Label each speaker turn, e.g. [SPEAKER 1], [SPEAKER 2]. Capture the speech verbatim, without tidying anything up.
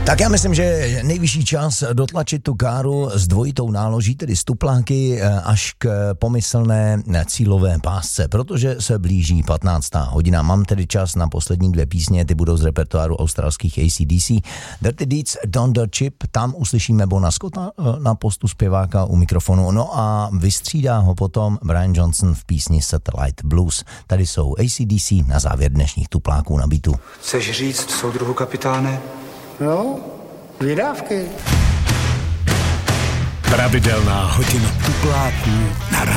[SPEAKER 1] Tak já myslím, že je nejvyšší čas dotlačit tu káru s dvojitou náloží, tedy s tupláky, až k pomyslné cílové pásce, protože se blíží patnáctá hodina. Mám tedy čas na poslední dvě písně, ty budou z repertoáru australských A C D C. Dirty Deeds, Don the Chip, tam uslyšíme Bona Scotta na postu zpěváka u mikrofonu, no a vystřídá ho potom Brian Johnson v písni Satellite Blues. Tady jsou A C D C na závěr dnešních tupláků na bitu.
[SPEAKER 2] Chceš říct soudruhu kapitáne?
[SPEAKER 3] No, vydávky.
[SPEAKER 4] Pravidelná hodina tupláků na